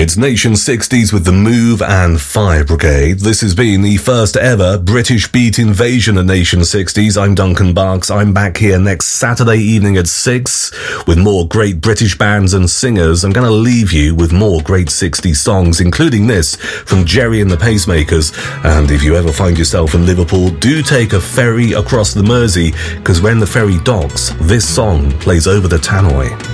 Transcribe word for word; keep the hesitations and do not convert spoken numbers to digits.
It's Nation sixties with The Move and Fire Brigade. This has been the first ever British beat invasion of Nation sixties. I'm Duncan Barks. I'm back here next Saturday evening at six with more great British bands and singers. I'm going to leave you with more great sixties songs, including this from Jerry and the Pacemakers. And if you ever find yourself in Liverpool, do take a ferry across the Mersey, because when the ferry docks, this song plays over the tannoy.